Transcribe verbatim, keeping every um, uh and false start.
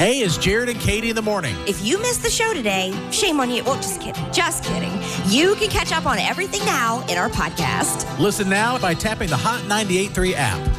Hey, it's Jared and Katie in the morning. If you missed the show today, shame on you. Well, just kidding. Just kidding. You can catch up on everything now in our podcast. Listen now by tapping the Hot ninety-eight point three app.